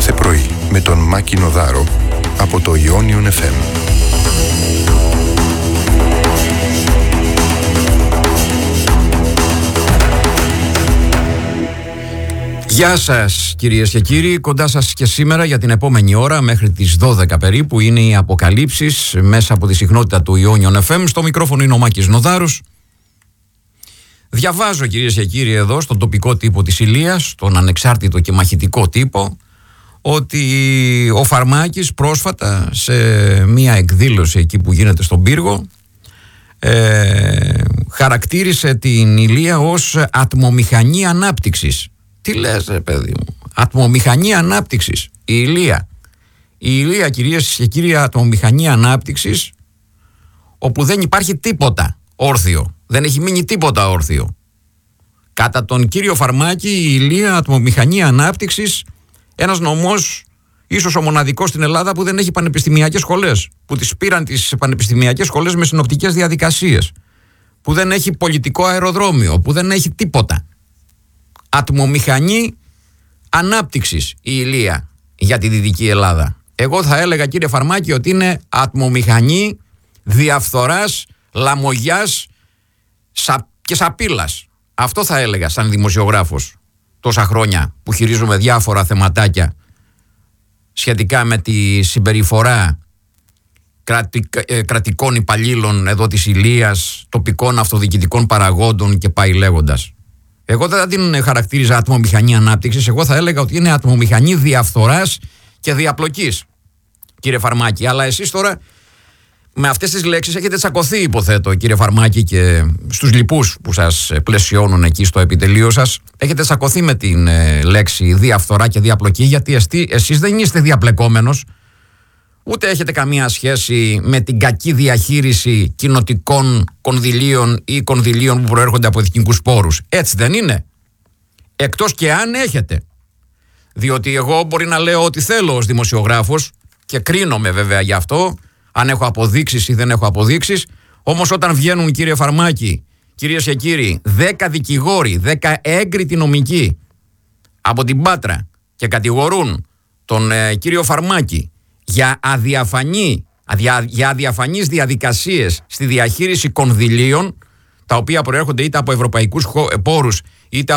Κάθε πρωί με τον Μάκη Νοδάρο από το Ionion FM. Γεια σας κυρίες και κύριοι, κοντά σας και σήμερα για την επόμενη ώρα μέχρι τις 12 περίπου είναι οι αποκαλύψεις μέσα από τη συχνότητα του Ionion FM. Στο μικρόφωνο είναι ο Μάκης Νοδάρος. Διαβάζω κυρίες και κύριοι εδώ στον τοπικό τύπο της Ηλίας, τον ανεξάρτητο και μαχητικό τύπο, ότι ο Φαρμάκης πρόσφατα σε μία εκδήλωση εκεί που γίνεται στον Πύργο χαρακτήρισε την Ηλία ως ατμομηχανή ανάπτυξης. Τι λες ρε παιδί μου, ατμομηχανή ανάπτυξης, η Ηλία. Η Ηλία κυρίες και κύριοι, ατμομηχανή ανάπτυξης όπου δεν υπάρχει τίποτα όρθιο, δεν έχει μείνει τίποτα όρθιο. Κατά τον κύριο Φαρμάκη η Ηλία ατμομηχανή ανάπτυξης, ένας νομός ίσως ο μοναδικός στην Ελλάδα που δεν έχει πανεπιστημιακές σχολές, που τις πήραν τις πανεπιστημιακές σχολές με συνοπτικές διαδικασίες, που δεν έχει πολιτικό αεροδρόμιο, που δεν έχει τίποτα. Ατμομηχανή ανάπτυξης η Ηλία για τη Δυτική Ελλάδα. Εγώ θα έλεγα κύριε Φαρμάκη ότι είναι ατμομηχανή διαφθοράς, λαμογιάς και σαπίλας. Αυτό θα έλεγα σαν δημοσιογράφος τόσα χρόνια που χειρίζομαι διάφορα θεματάκια σχετικά με τη συμπεριφορά κρατικών υπαλλήλων εδώ της Ηλίας, τοπικών αυτοδιοικητικών παραγόντων και πάει λέγοντας. Εγώ δεν θα την χαρακτήριζα ατμομηχανή ανάπτυξης, εγώ θα έλεγα ότι είναι ατμομηχανή διαφθοράς και διαπλοκής, κύριε Φαρμάκη. Αλλά εσείς τώρα με αυτές τις λέξεις έχετε τσακωθεί, υποθέτω, κύριε Φαρμάκη, και στους λοιπούς που σας πλαισιώνουν εκεί στο επιτελείο σας. Έχετε τσακωθεί με την λέξη διαφθορά και διαπλοκή, γιατί εσείς δεν είστε διαπλεκόμενος, ούτε έχετε καμία σχέση με την κακή διαχείριση κοινοτικών κονδυλίων ή κονδυλίων που προέρχονται από εθνικούς πόρους. Έτσι δεν είναι? Εκτός και αν έχετε. Διότι εγώ μπορεί να λέω ό,τι θέλω ως δημοσιογράφος και κρίνομαι βέβαια γι' αυτό, αν έχω αποδείξεις ή δεν έχω αποδείξεις. Όμως όταν βγαίνουν, κύριε Φαρμάκη, κυρίες και κύριοι, 10 δικηγόροι, 10 έγκριτοι νομικοί από την Πάτρα και κατηγορούν τον κύριο Φαρμάκη για αδιαφανείς διαδικασίες στη διαχείριση κονδυλίων, τα οποία προέρχονται είτε από ευρωπαϊκούς πόρους είτε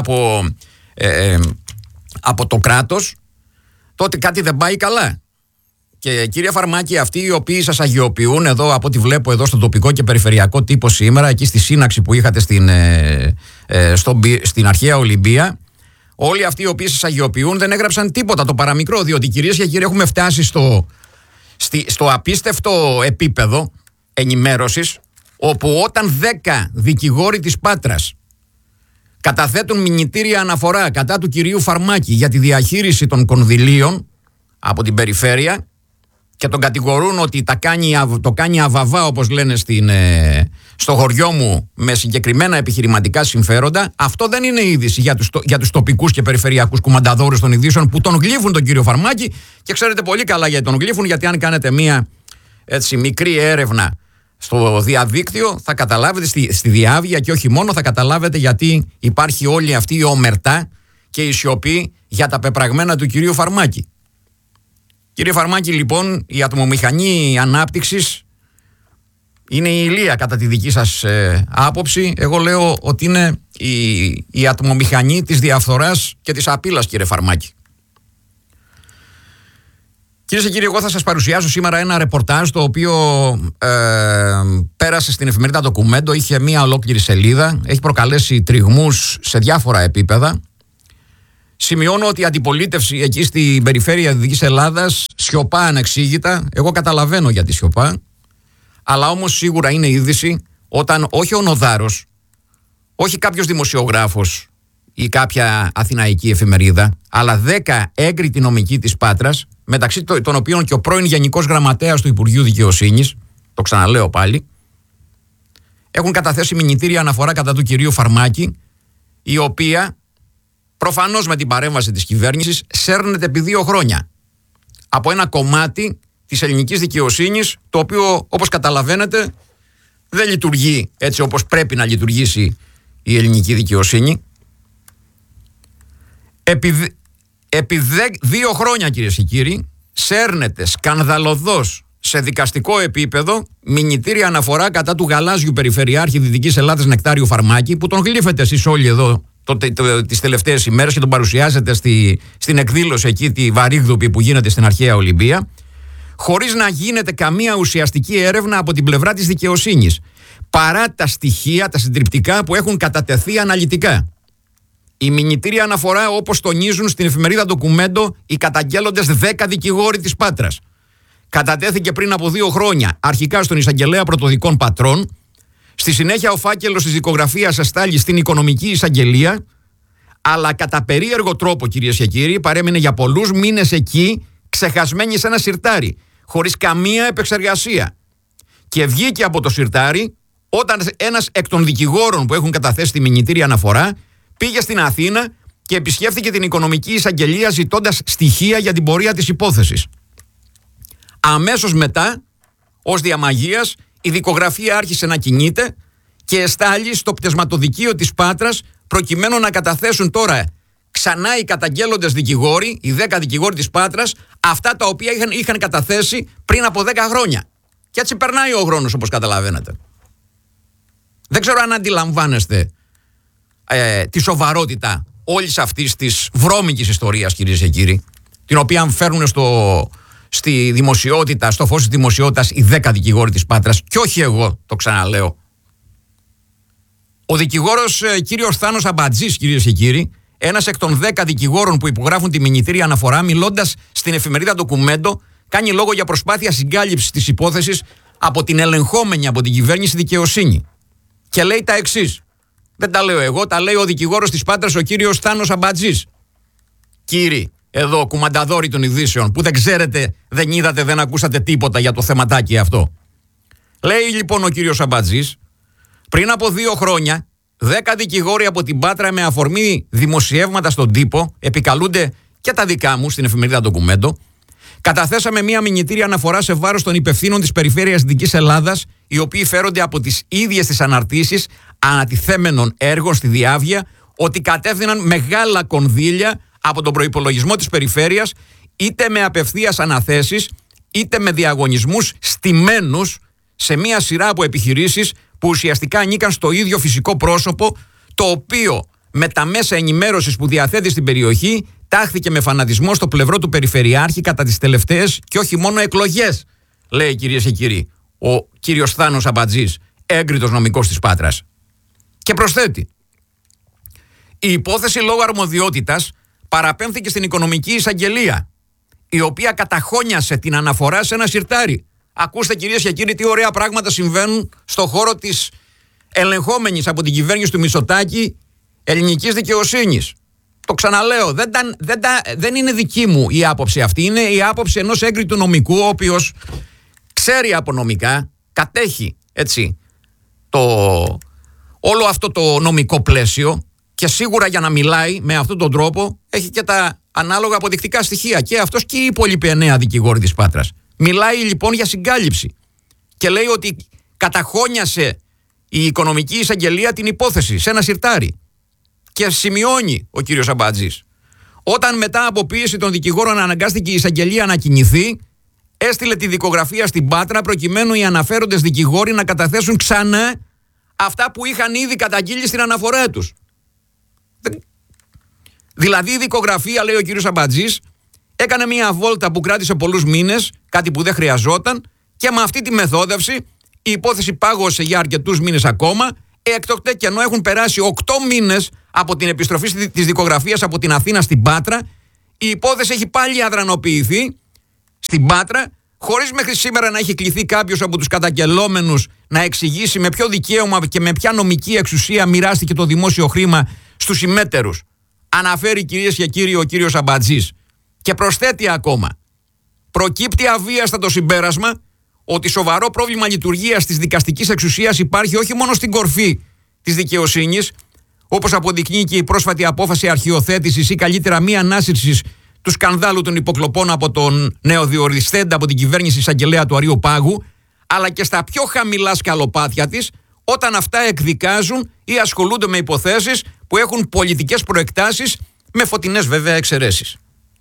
από το κράτος, τότε κάτι δεν πάει καλά. Και κύριε Φαρμάκη, αυτοί οι οποίοι σας αγιοποιούν εδώ, από ό,τι βλέπω εδώ στον τοπικό και περιφερειακό τύπο σήμερα, εκεί στη σύναξη που είχατε στην αρχαία Ολυμπία, όλοι αυτοί οι οποίοι σας αγιοποιούν δεν έγραψαν τίποτα το παραμικρό, διότι κυρίες και κύριοι έχουμε φτάσει στο απίστευτο επίπεδο ενημέρωσης, όπου όταν 10 δικηγόροι της Πάτρας καταθέτουν μηνυτήρια αναφορά κατά του κυρίου Φαρμάκη για τη διαχείριση των κονδυλίων από την περιφέρεια και τον κατηγορούν ότι το κάνει αβαβά, όπως λένε στο χωριό μου, με συγκεκριμένα επιχειρηματικά συμφέροντα, αυτό δεν είναι είδηση για τους τοπικούς και περιφερειακούς κουμανταδόρους των ειδήσεων που τον γλύφουν τον κύριο Φαρμάκη, και ξέρετε πολύ καλά γιατί τον γλύφουν, γιατί αν κάνετε μία έτσι μικρή έρευνα στο διαδίκτυο θα καταλάβετε, στη διάβια και όχι μόνο, θα καταλάβετε γιατί υπάρχει όλη αυτή η ομερτά και η σιωπή για τα πεπραγμένα του κυρίου Φαρμάκη. Κύριε Φαρμάκη, λοιπόν, η ατμομηχανή ανάπτυξης είναι η Ηλία κατά τη δική σας άποψη. Εγώ λέω ότι είναι η ατμομηχανή της διαφθοράς και της απείλας, κύριε Φαρμάκη. Κυρίες και κύριοι, εγώ θα σας παρουσιάσω σήμερα ένα ρεπορτάζ το οποίο πέρασε στην εφημερίδα Ντοκουμέντο, είχε μία ολόκληρη σελίδα, έχει προκαλέσει τριγμούς σε διάφορα επίπεδα. Σημειώνω ότι η αντιπολίτευση εκεί στην περιφέρεια Δυτικής Ελλάδας σιωπά ανεξήγητα. Εγώ καταλαβαίνω γιατί σιωπά. Αλλά όμως σίγουρα είναι είδηση όταν όχι ο Νοδάρος, όχι κάποιος δημοσιογράφος ή κάποια αθηναϊκή εφημερίδα, αλλά 10 έγκριτοι νομικοί της Πάτρας, μεταξύ των οποίων και ο πρώην Γενικός Γραμματέας του Υπουργείου Δικαιοσύνης, το ξαναλέω πάλι, έχουν καταθέσει μηνυτήρια αναφορά κατά του κυρίου Φαρμάκη, η οποία προφανώς με την παρέμβαση της κυβέρνησης σέρνεται επί 2 χρόνια από ένα κομμάτι της ελληνικής δικαιοσύνης, το οποίο, όπως καταλαβαίνετε, δεν λειτουργεί έτσι όπως πρέπει να λειτουργήσει η ελληνική δικαιοσύνη. Επί 2 χρόνια, κυρίες και κύριοι, σέρνεται σκανδαλωδώς σε δικαστικό επίπεδο μηνυτήρια αναφορά κατά του γαλάζιου Περιφερειάρχη Δυτικής Ελλάδας Νεκτάριου Φαρμάκη, που τον γλύφετε εσείς όλοι εδώ τις τελευταίες ημέρες και τον παρουσιάζετε στην εκδήλωση εκεί τη βαρύγδουπη που γίνεται στην αρχαία Ολυμπία, χωρίς να γίνεται καμία ουσιαστική έρευνα από την πλευρά της δικαιοσύνης, παρά τα στοιχεία, τα συντριπτικά που έχουν κατατεθεί αναλυτικά. Η μηνυτήρια αναφορά, όπως τονίζουν στην εφημερίδα Ντοκουμέντο οι καταγγέλλοντες 10 δικηγόροι της Πάτρας, κατατέθηκε πριν από 2 χρόνια, αρχικά στον Εισαγγελέα Πρωτοδικών Πατρών. Στη συνέχεια ο φάκελος της δικογραφίας εστάλει στην Οικονομική Εισαγγελία, αλλά κατά περίεργο τρόπο, κυρίες και κύριοι, παρέμεινε για πολλούς μήνες εκεί, ξεχασμένη σε ένα σιρτάρι, χωρίς καμία επεξεργασία. Και βγήκε από το σιρτάρι όταν ένας εκ των δικηγόρων που έχουν καταθέσει τη μηνυτήρια αναφορά πήγε στην Αθήνα και επισκέφθηκε την Οικονομική Εισαγγελία ζητώντας στοιχεία για την πορεία της υπόθεσης. Αμέσως μετά, ως διαμαγείας, η δικογραφία άρχισε να κινείται και εστάλει στο πτεσματοδικείο της Πάτρας, προκειμένου να καταθέσουν τώρα ξανά οι καταγγέλλοντες δικηγόροι, οι 10 δικηγόροι της Πάτρας, αυτά τα οποία είχαν καταθέσει πριν από 10 χρόνια. Και έτσι περνάει ο χρόνος, όπως καταλαβαίνετε. Δεν ξέρω αν αντιλαμβάνεστε τη σοβαρότητα όλης αυτής της βρώμικης ιστορίας, κυρίες και κύριοι, την οποία φέρνουν στη δημοσιότητα, στο φως της δημοσιότητας οι 10 δικηγόροι της Πάτρας, και όχι εγώ, το ξαναλέω. Ο δικηγόρος κύριος Θάνος Αμπατζής, κυρίες και κύριοι, ένας εκ των 10 δικηγόρων που υπογράφουν τη μηνυτήρια αναφορά, μιλώντας στην εφημερίδα Ντοκουμέντο, κάνει λόγο για προσπάθεια συγκάλυψης της υπόθεσης από την ελεγχόμενη από την κυβέρνηση δικαιοσύνη. Και λέει τα εξής. Δεν τα λέω εγώ, τα λέει ο δικηγόρος της Πάτρας, ο κύριος Θάνος Αμπατζής. Κύριοι, εδώ, κουμανταδόροι των ειδήσεων, που δεν ξέρετε, δεν είδατε, δεν ακούσατε τίποτα για το θεματάκι αυτό. Λέει λοιπόν ο κύριος Αμπατζής, πριν από 2 χρόνια, 10 δικηγόροι από την Πάτρα με αφορμή δημοσιεύματα στον τύπο, επικαλούνται και τα δικά μου στην εφημερίδα Ντοκουμέντο, καταθέσαμε μια μηνυτήρια αναφορά σε βάρος των υπευθύνων της Περιφέρειας Δυτικής Ελλάδας, οι οποίοι φέρονται από τις ίδιες τις αναρτήσεις ανατιθέμενων έργων στη διάβγεια, ότι κατεύθυναν μεγάλα κονδύλια από τον προϋπολογισμό της περιφέρειας, είτε με απευθείας αναθέσεις, είτε με διαγωνισμούς στημένους σε μια σειρά από επιχειρήσεις που ουσιαστικά ανήκαν στο ίδιο φυσικό πρόσωπο, το οποίο με τα μέσα ενημέρωσης που διαθέτει στην περιοχή τάχθηκε με φανατισμό στο πλευρό του Περιφερειάρχη κατά τις τελευταίες και όχι μόνο εκλογές, λέει, κυρίες και κύριοι, ο κύριος Θάνος Αμπατζής, έγκριτος νομικός της Πάτρας. Και προσθέτει, η υπόθεση λόγω αρμοδιότητας παραπέμφθηκε στην Οικονομική Εισαγγελία, η οποία καταχώνιασε την αναφορά σε ένα σιρτάρι. Ακούστε, κυρίες και κύριοι, τι ωραία πράγματα συμβαίνουν στο χώρο της ελεγχόμενης από την κυβέρνηση του Μητσοτάκη ελληνικής δικαιοσύνης. Το ξαναλέω, δεν είναι δική μου η άποψη αυτή, είναι η άποψη ενός έγκριτου νομικού, ο οποίος ξέρει από νομικά, κατέχει έτσι όλο αυτό το νομικό πλαίσιο, και σίγουρα για να μιλάει με αυτόν τον τρόπο έχει και τα ανάλογα αποδεικτικά στοιχεία, και αυτός και οι υπόλοιποι 9 δικηγόροι της Πάτρας. Μιλάει λοιπόν για συγκάλυψη και λέει ότι καταχώνιασε η Οικονομική Εισαγγελία την υπόθεση σε ένα σιρτάρι. Και σημειώνει ο κύριος Αμπατζής, όταν μετά από πίεση των δικηγόρων αναγκάστηκε η εισαγγελία να κινηθεί, έστειλε τη δικογραφία στην Πάτρα προκειμένου οι αναφέροντες δικηγόροι να καταθέσουν ξανά αυτά που είχαν ήδη καταγγείλει στην αναφορά τους. Δηλαδή η δικογραφία, λέει ο κύριος Αμπατζής, έκανε μια βόλτα που κράτησε πολλούς μήνες, κάτι που δεν χρειαζόταν, και με αυτή τη μεθόδευση η υπόθεση πάγωσε για αρκετούς μήνες ακόμα. Έκτοτε, και ενώ έχουν περάσει 8 μήνες από την επιστροφή της δικογραφίας από την Αθήνα στην Πάτρα, η υπόθεση έχει πάλι αδρανοποιηθεί στην Πάτρα, χωρίς μέχρι σήμερα να έχει κληθεί κάποιος από τους καταγγελόμενους να εξηγήσει με ποιο δικαίωμα και με ποια νομική εξουσία μοιράστηκε το δημόσιο χρήμα στους συμμέτερους. Αναφέρει, κυρίες και κύριοι, ο κύριος Αμπατζής. Και προσθέτει ακόμα, προκύπτει αβίαστα το συμπέρασμα ότι σοβαρό πρόβλημα λειτουργίας της δικαστικής εξουσίας υπάρχει όχι μόνο στην κορφή της δικαιοσύνης, όπως αποδεικνύει και η πρόσφατη απόφαση αρχιοθέτησης ή καλύτερα μη ανάσυρσης του σκανδάλου των υποκλοπών από τον νεοδιοριστέντα από την κυβέρνηση εισαγγελέα του Αρείου Πάγου, αλλά και στα πιο χαμηλά σκαλοπάτια της, όταν αυτά εκδικάζουν ή ασχολούνται με υποθέσεις που έχουν πολιτικές προεκτάσεις, με φωτεινές βέβαια εξαιρέσεις.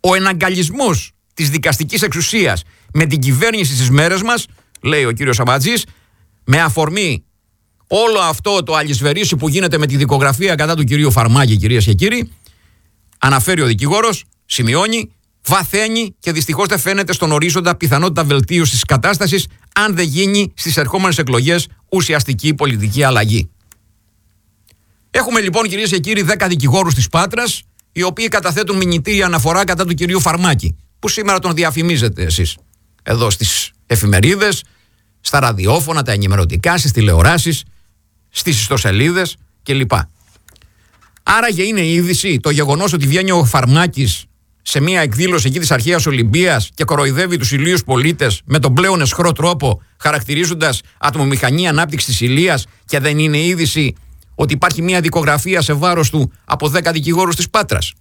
Ο εναγκαλισμός της δικαστικής εξουσίας με την κυβέρνηση στις μέρες μας, λέει ο κύριος Αμπατζής, με αφορμή όλο αυτό το αλυσβερίσι που γίνεται με τη δικογραφία κατά του κυρίου Φαρμάκη, κυρίες και κύριοι, αναφέρει ο δικηγόρος, σημειώνει, βαθαίνει και δυστυχώς δεν φαίνεται στον ορίζοντα πιθανότητα βελτίωσης της κατάστασης αν δεν γίνει στις ερχόμενες εκλογές ουσιαστική πολιτική αλλαγή. Έχουμε λοιπόν, κυρίες και κύριοι, 10 δικηγόρους της Πάτρας, οι οποίοι καταθέτουν μηνυτήρια αναφορά κατά του κυρίου Φαρμάκη, που σήμερα τον διαφημίζετε εσείς εδώ στις εφημερίδες, στα ραδιόφωνα, τα ενημερωτικά, στις τηλεοράσεις, στις ιστοσελίδες κλπ. Άραγε είναι η είδηση το γεγονός ότι βγαίνει ο Φαρμάκης σε μια εκδήλωση εκεί της αρχαίας Ολυμπίας και κοροϊδεύει τους ηλίους πολίτες με τον πλέον αισχρό τρόπο, χαρακτηρίζοντας ατμομηχανή ανάπτυξη της Ηλίας, και δεν είναι είδηση ότι υπάρχει μια δικογραφία σε βάρος του από 10 δικηγόρους της Πάτρας.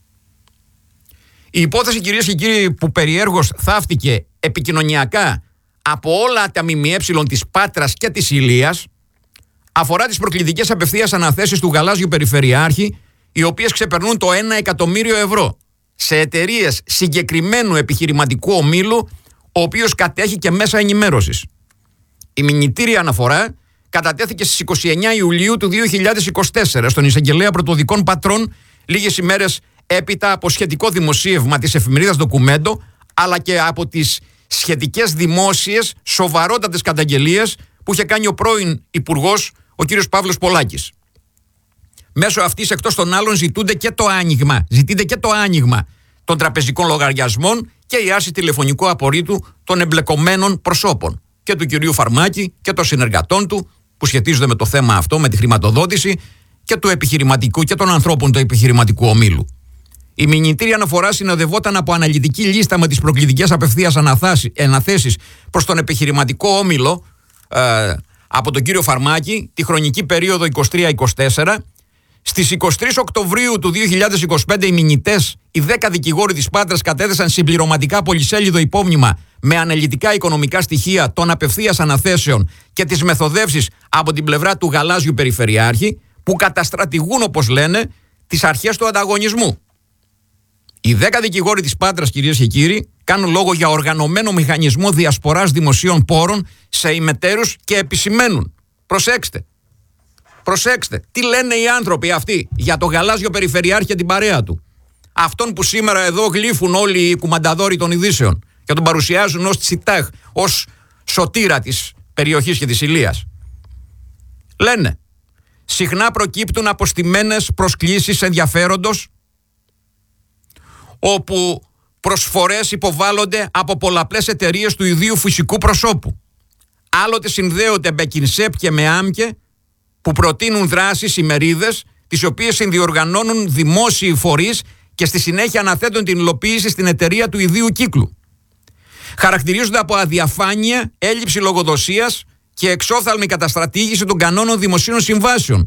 Η υπόθεση, κυρίες και κύριοι, που περιέργως θαύτηκε επικοινωνιακά από όλα τα ΜΜΕ της Πάτρας και της Ηλίας, αφορά τις προκλητικές απευθείας αναθέσεις του γαλάζιου περιφερειάρχη, οι οποίες ξεπερνούν το 1 εκατομμύριο ευρώ σε εταιρείες συγκεκριμένου επιχειρηματικού ομίλου, ο οποίος κατέχει και μέσα ενημέρωσης. Η μηνυτήρια αναφορά κατατέθηκε στις 29 Ιουλίου του 2024 στον Εισαγγελέα Πρωτοδικών Πατρών, λίγες ημέρες έπειτα από σχετικό δημοσίευμα της εφημερίδας Ντοκουμέντο, αλλά και από τις σχετικές δημόσιες σοβαρότατες καταγγελίες που είχε κάνει ο πρώην Υπουργός, ο κύριος Παύλος Πολάκης. Μέσω αυτής, εκτός των άλλων, ζητείται και το άνοιγμα των τραπεζικών λογαριασμών και η άρση τηλεφωνικού απορρίτου των εμπλεκομένων προσώπων, και του κυρίου Φαρμάκη και των συνεργατών του που σχετίζονται με το θέμα αυτό, με τη χρηματοδότηση και του επιχειρηματικού και των ανθρώπων του επιχειρηματικού ομίλου. Η μηνυτήρια αναφορά συνοδευόταν από αναλυτική λίστα με τις προκλητικές απευθείας αναθέσεις προς τον επιχειρηματικό όμιλο από τον κύριο Φαρμάκη τη χρονική περίοδο 23-24. Στις 23 Οκτωβρίου του 2025 οι μηνυτές, οι 10 δικηγόροι της Πάτρας, κατέθεσαν συμπληρωματικά πολυσέλιδο υπόμνημα με αναλυτικά οικονομικά στοιχεία των απευθείας αναθέσεων και τις μεθοδεύσεις από την πλευρά του γαλάζιου περιφερειάρχη, που καταστρατηγούν, όπως λένε, τις αρχές του ανταγωνισμού. Οι 10 δικηγόροι της Πάτρας, κυρίες και κύριοι, κάνουν λόγο για οργανωμένο μηχανισμό διασποράς δημοσίων πόρων σε ημετέρους και επισημαίνουν. Προσέξτε, τι λένε οι άνθρωποι αυτοί για το γαλάζιο περιφερειάρχη και την παρέα του. Αυτόν που σήμερα εδώ γλύφουν όλοι οι κουμανταδόροι των ειδήσεων και τον παρουσιάζουν ως τσιτάχ, ως σωτήρα της περιοχής και της Ηλίας. Λένε, συχνά προκύπτουν αποστημένες προσκλήσεις ενδιαφέροντος, όπου προσφορές υποβάλλονται από πολλαπλές εταιρείες του ιδίου φυσικού προσώπου. Άλλοτε συνδέονται με Κινσέπ και με Άμκε, που προτείνουν δράσεις ημερίδες, τις οποίες συνδιοργανώνουν δημόσιοι φορείς και στη συνέχεια αναθέτουν την υλοποίηση στην εταιρεία του ιδίου κύκλου. Χαρακτηρίζονται από αδιαφάνεια, έλλειψη λογοδοσίας και εξόθαλμη καταστρατήγηση των κανόνων δημοσίων συμβάσεων.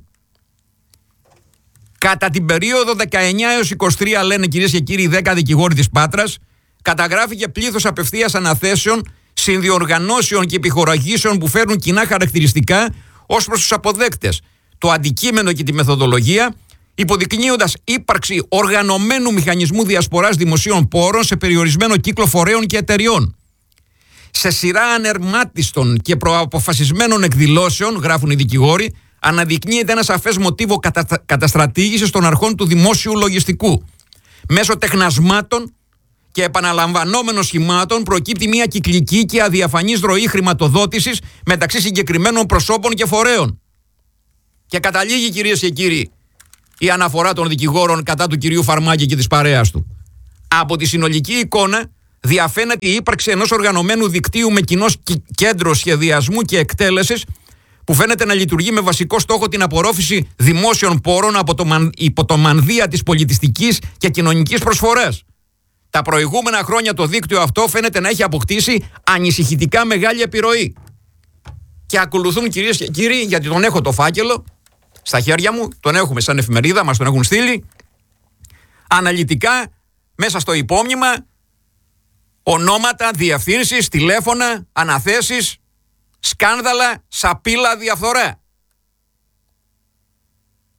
Κατά την περίοδο 19 έως 23, λένε, κυρίες και κύριοι, 10 δικηγόροι της Πάτρας, καταγράφηκε πλήθος απευθείας αναθέσεων, συνδιοργανώσεων και επιχορηγήσεων που φέρνουν κοινά χαρακτηριστικά ως προς τους αποδέκτες, το αντικείμενο και τη μεθοδολογία, υποδεικνύοντας ύπαρξη οργανωμένου μηχανισμού διασποράς δημοσίων πόρων σε περιορισμένο κύκλο φορέων και εταιριών. Σε σειρά ανερμάτιστων και προαποφασισμένων εκδηλώσεων, γράφουν οι δικηγόροι, αναδεικνύεται ένα σαφές μοτίβο καταστρατήγησης των αρχών του δημόσιου λογιστικού. Μέσω τεχνασμάτων και επαναλαμβανόμενων σχημάτων προκύπτει μια κυκλική και αδιαφανής ροή χρηματοδότησης μεταξύ συγκεκριμένων προσώπων και φορέων. Και καταλήγει, κυρίες και κύριοι, η αναφορά των δικηγόρων κατά του κυρίου Φαρμάκη και της παρέας του. Από τη συνολική εικόνα διαφαίνεται η ύπαρξη ενός οργανωμένου δικτύου με κοινό κέντρο σχεδιασμού και εκτέλεσης, που φαίνεται να λειτουργεί με βασικό στόχο την απορρόφηση δημόσιων πόρων υπό το μανδύα της πολιτιστικής και κοινωνικής προσφοράς. Τα προηγούμενα χρόνια το δίκτυο αυτό φαίνεται να έχει αποκτήσει ανησυχητικά μεγάλη επιρροή. Και ακολουθούν, κυρίες και κύριοι, γιατί τον έχω το φάκελο στα χέρια μου, τον έχουμε σαν εφημερίδα, μας τον έχουν στείλει, αναλυτικά μέσα στο υπόμνημα, ονόματα, διευθύνσεις, τηλέφωνα, αναθέσεις, σκάνδαλα, σαπίλα, διαφθορά.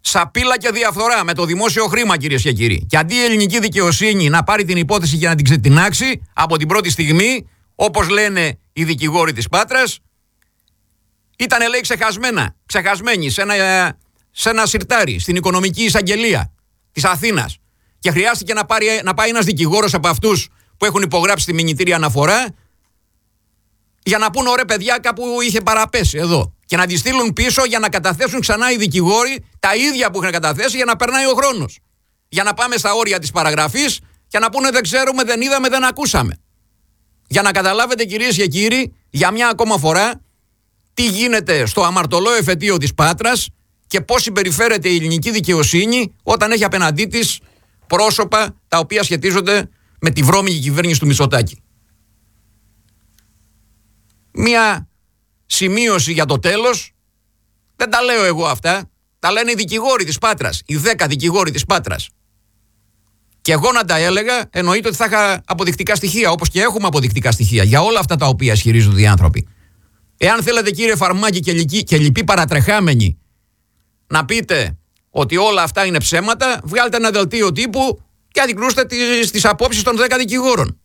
Σαπίλα και διαφθορά με το δημόσιο χρήμα, κυρίες και κύριοι. Και αντί η ελληνική δικαιοσύνη να πάρει την υπόθεση για να την ξετινάξει από την πρώτη στιγμή, όπως λένε οι δικηγόροι της Πάτρας, ήταν, λέει, ξεχασμένη σε ένα σιρτάρι στην οικονομική εισαγγελία της Αθήνας. Και χρειάστηκε να πάει ένας δικηγόρος από αυτούς που έχουν υπογράψει τη μηνυτήρια αναφορά για να πούν, ωραία παιδιά, κάπου είχε παραπέσει εδώ. Και να τη στείλουν πίσω για να καταθέσουν ξανά οι δικηγόροι τα ίδια που είχαν καταθέσει για να περνάει ο χρόνος. Για να πάμε στα όρια της παραγραφής και να πούνε δεν ξέρουμε, δεν είδαμε, δεν ακούσαμε. Για να καταλάβετε, κυρίες και κύριοι, για μια ακόμα φορά τι γίνεται στο αμαρτωλό εφετείο της Πάτρας και πώς συμπεριφέρεται η ελληνική δικαιοσύνη όταν έχει απέναντί της πρόσωπα τα οποία σχετίζονται με τη βρώμικη κυβέρνηση του Μητσοτάκη. Μια σημείωση για το τέλος, δεν τα λέω εγώ αυτά, τα λένε οι δικηγόροι της Πάτρας, οι 10 δικηγόροι της Πάτρας. Και εγώ να τα έλεγα, εννοείται ότι θα είχα αποδεικτικά στοιχεία, όπως και έχουμε αποδεικτικά στοιχεία για όλα αυτά τα οποία ισχυρίζονται οι άνθρωποι. Εάν θέλετε, κύριε Φαρμάκη και λοιποί παρατρεχάμενοι, να πείτε ότι όλα αυτά είναι ψέματα, βγάλτε ένα δελτίο τύπου και αντικρούστε τις απόψεις των 10 δικηγόρων.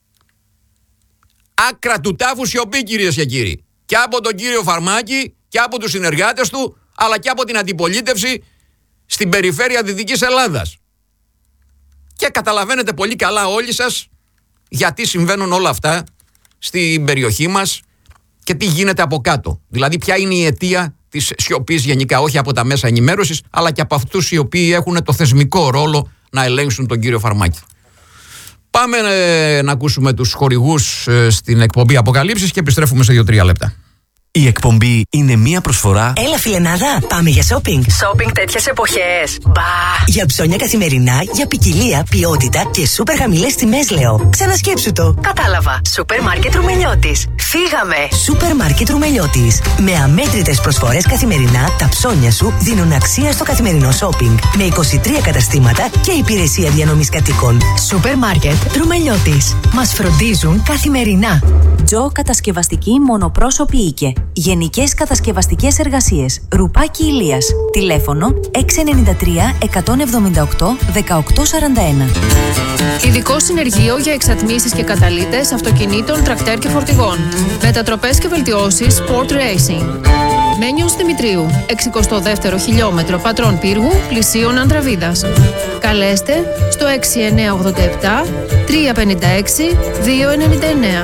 Άκρα του τάφου σιωπή, κυρίες και κύριοι. Και από τον κύριο Φαρμάκη και από τους συνεργάτες του, αλλά και από την αντιπολίτευση στην περιφέρεια Δυτικής Ελλάδας. Και καταλαβαίνετε πολύ καλά όλοι σας γιατί συμβαίνουν όλα αυτά στην περιοχή μας και τι γίνεται από κάτω. Δηλαδή ποια είναι η αιτία της σιωπής γενικά, όχι από τα μέσα ενημέρωσης, αλλά και από αυτούς οι οποίοι έχουν το θεσμικό ρόλο να ελέγξουν τον κύριο Φαρμάκη. Πάμε να ακούσουμε τους χορηγούς στην εκπομπή Αποκαλύψεις και επιστρέφουμε σε 2-3 λεπτά. Η εκπομπή είναι μία προσφορά. Έλα, φιλενάδα, πάμε για shopping. Shopping τέτοιες εποχές. Μπα! Για ψώνια καθημερινά, για ποικιλία, ποιότητα και σούπερ χαμηλές τιμές, λέω. Ξανασκέψου το. Κατάλαβα. Σούπερ μάρκετ Ρουμελιώτης. Φύγαμε. Σούπερ μάρκετ Ρουμελιώτης. Με αμέτρητες προσφορές καθημερινά, τα ψώνια σου δίνουν αξία στο καθημερινό shopping. Με 23 καταστήματα και υπηρεσία διανομής κατοίκων. Σούπερ μάρκετ Ρουμελιώτης. Μας φροντίζουν καθημερινά. Τζο Κατασκευαστική Μονοπρόσωπη Οίκε. Γενικές κατασκευαστικές εργασίες. Ρουπάκι Ηλίας. Τηλέφωνο 693 178 1841. Ειδικό συνεργείο για εξατμίσεις και καταλύτες αυτοκινήτων, τρακτέρ και φορτηγών. Μετατροπές και βελτιώσεις Sport Racing. Μένιος Δημητρίου, 62ο χιλιόμετρο Πατρών Πύργου, πλησίων Ανδραβίδας. Καλέστε στο 6987 356 299.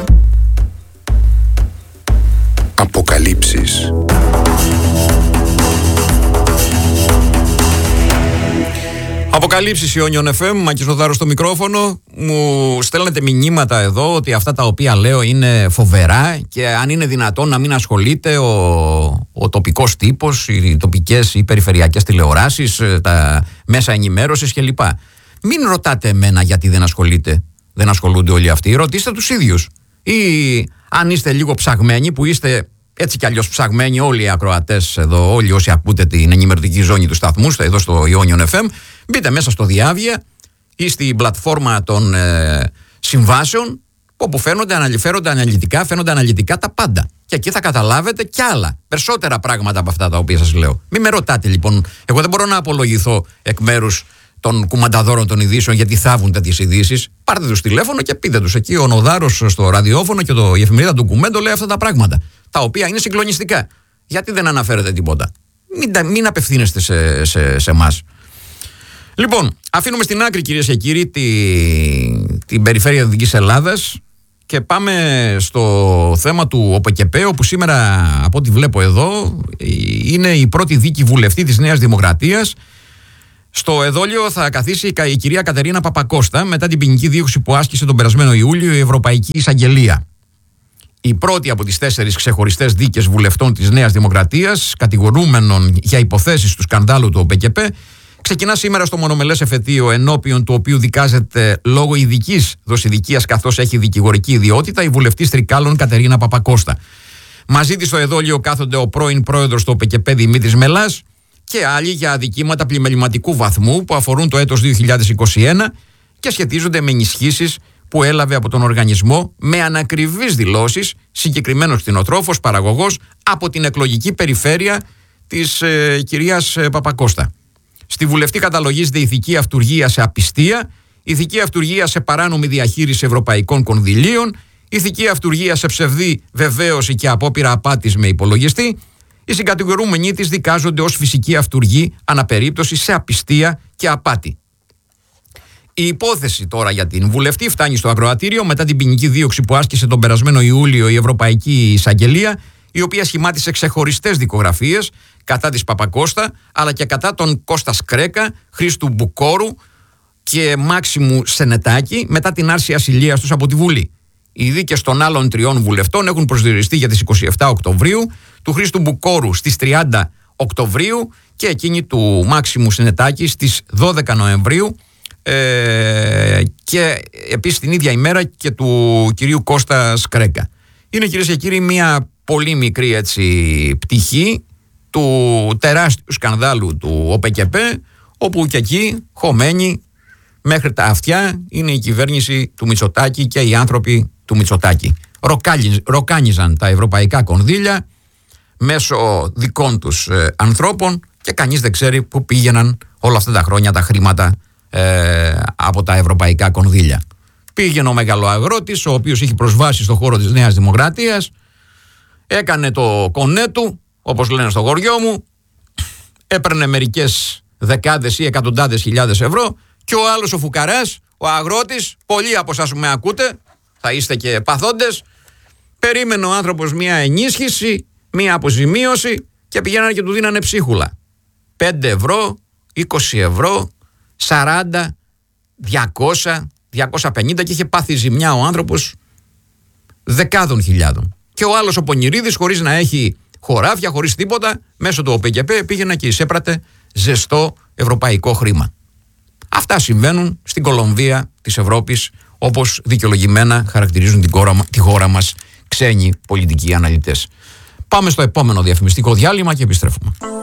Αποκαλύψεις. Αποκαλύψεις Ιόνιον FM, Μάκης Νοδάρος στο μικρόφωνο. Μου στέλνετε μηνύματα εδώ ότι αυτά τα οποία λέω είναι φοβερά και αν είναι δυνατόν να μην ασχολείται ο τοπικός τύπος, οι τοπικές ή περιφερειακές τηλεοράσεις, τα μέσα ενημέρωσης κλπ. Μην ρωτάτε εμένα γιατί δεν ασχολούνται όλοι αυτοί. Ρωτήστε τους ίδιους. Ή αν είστε λίγο ψαγμένοι, που είστε έτσι κι αλλιώς ψαγμένοι όλοι οι ακροατές εδώ, όλοι όσοι ακούτε την ενημερωτική ζώνη του σταθμού, εδώ στο Ιόνιον FM, μπείτε μέσα στο Διάβια ή στην πλατφόρμα των συμβάσεων, όπου φαίνονται αναλυτικά τα πάντα. Και εκεί θα καταλάβετε κι άλλα, περισσότερα πράγματα από αυτά τα οποία σας λέω. Μην με ρωτάτε λοιπόν, εγώ δεν μπορώ να απολογηθώ εκ μέρους των κουμανταδόρων των ειδήσεων γιατί θάβουν τέτοιες ειδήσεις. Πάρτε τους τηλέφωνο και πείτε τους. Εκεί ο Νοδάρος στο ραδιόφωνο και η εφημερίδα του Κουμέντο λέει αυτά τα πράγματα, τα οποία είναι συγκλονιστικά. Γιατί δεν αναφέρετε τίποτα? Μην απευθύνεστε σε εμάς. Λοιπόν, αφήνουμε στην άκρη, κυρίες και κύριοι, την περιφέρεια Δυτικής Ελλάδας και πάμε στο θέμα του ΟΠΚΠ, όπου σήμερα, από ό,τι βλέπω εδώ, είναι η πρώτη δίκη βουλευτή της Νέας Δημοκρατίας. Στο εδόλιο θα καθίσει η κυρία Κατερίνα Παπακώστα μετά την ποινική δίωξη που άσκησε τον περασμένο Ιούλιο η Ευρωπαϊκή Εισαγγελία. Η πρώτη από τις 4 ξεχωριστές δίκες βουλευτών της Νέας Δημοκρατίας, κατηγορούμενων για υποθέσεις του σκανδάλου του ΟΠΚΠ, ξεκινά σήμερα στο μονομελές εφετείο, ενώπιον του οποίου δικάζεται λόγω ειδικής δοσηδικίας, καθώς έχει δικηγορική ιδιότητα, η βουλευτής Τρικάλων Κατερίνα Παπακώστα. Μαζί της στο εδόλιο κάθονται ο πρώην πρόεδρος του ΟΠΚΠ Δημήτρης Μελάς και άλλοι για αδικήματα πλημεληματικού βαθμού που αφορούν το έτος 2021 και σχετίζονται με ενισχύσεις που έλαβε από τον οργανισμό με ανακριβείς δηλώσεις συγκεκριμένος κτηνοτρόφος παραγωγός από την εκλογική περιφέρεια της κυρίας Παπακώστα. Στη βουλευτή καταλογίζεται ηθική αυτουργία σε απιστία, ηθική αυτουργία σε παράνομη διαχείριση ευρωπαϊκών κονδυλίων, ηθική αυτουργία σε ψευδή βεβαίωση και απόπειρα απάτης με υπολογιστή. Οι συγκατηγορούμενοι της δικάζονται ως φυσική αυτουργή αναπερίπτωση σε απιστία και απάτη. Η υπόθεση τώρα για την βουλευτή φτάνει στο ακροατήριο μετά την ποινική δίωξη που άσκησε τον περασμένο Ιούλιο η Ευρωπαϊκή Εισαγγελία, η οποία σχημάτισε ξεχωριστές δικογραφίες κατά της Παπακώστα, αλλά και κατά τον Κώστα Σκρέκα, Χρήστου Μπουκόρου και Μάξιμου Σενετάκη μετά την άρση ασυλίας τους από τη Βουλή. Οι δίκες των άλλων 3 βουλευτών έχουν προσδιοριστεί για τις 27 Οκτωβρίου, του Χρήστου Μπουκόρου στις 30 Οκτωβρίου και εκείνη του Μάξιμου Σενετάκη στις 12 Νοεμβρίου και επίσης την ίδια ημέρα και του κυρίου Κώστα Σκρέκα. Είναι, κυρίες και κύριοι, μια πολύ μικρή πτυχή του τεράστιου σκανδάλου του ΟΠΚΠ, όπου και εκεί χωμένη μέχρι τα αυτιά είναι η κυβέρνηση του Μητσοτάκη και οι άνθρωποι του Μητσοτάκη. Ροκάνιζαν τα ευρωπαϊκά κονδύλια μέσω δικών τους ανθρώπων και κανείς δεν ξέρει πού πήγαιναν όλα αυτά τα χρόνια τα χρήματα από τα ευρωπαϊκά κονδύλια. Πήγαινε ο μεγαλοαγρότης, ο οποίος είχε προσβάσει στον χώρο της Νέας Δημοκρατίας, έκανε το κονέ του, όπως λένε στο χωριό μου, έπαιρνε μερικές δεκάδες ή εκατοντάδες χιλιάδες ευρώ, και ο άλλος ο φουκαράς, ο αγρότης, πολλοί από εσάς που με ακούτε, θα είστε και παθόντες, περίμενε ο άνθρωπος μια ενίσχυση, μια αποζημίωση και πηγαίνανε και του δίνανε ψίχουλα. 5 ευρώ, 20 ευρώ, 40, 200, 250 και είχε πάθει ζημιά ο άνθρωπος δεκάδων χιλιάδων. Και ο άλλος ο Πονηρίδης, χωρίς να έχει χωράφια, χωρίς τίποτα, μέσω του ΟΠΚΠ πήγαινε και εισέπρατε ζεστό ευρωπαϊκό χρήμα. Αυτά συμβαίνουν στην Κολομβία της Ευρώπης, όπως δικαιολογημένα χαρακτηρίζουν τη χώρα μας ξένοι πολιτικοί αναλυτές. Πάμε στο επόμενο διαφημιστικό διάλειμμα και επιστρέφουμε.